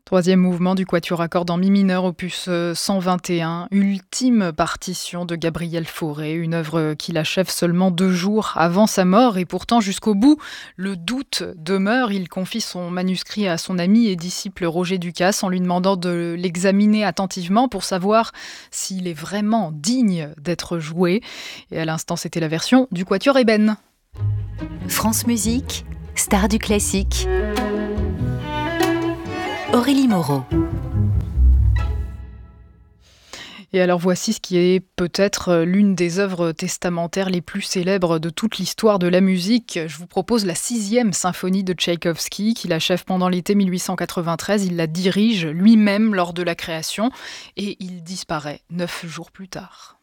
Troisième mouvement du quatuor à cordes en mi mineur, opus 121, ultime partition de Gabriel Fauré, une œuvre qu'il achève seulement 2 jours avant sa mort et pourtant jusqu'au bout, le doute demeure. Il confie son manuscrit à son ami et disciple Roger Ducasse en lui demandant de l'examiner attentivement pour savoir s'il est vraiment digne d'être joué. Et à l'instant, c'était la version du quatuor Ébène. France Musique, star du classique. Aurélie Moreau. Et alors voici ce qui est peut-être l'une des œuvres testamentaires les plus célèbres de toute l'histoire de la musique. Je vous propose la 6e symphonie de Tchaïkovski qu'il achève pendant l'été 1893. Il la dirige lui-même lors de la création et il disparaît 9 jours plus tard.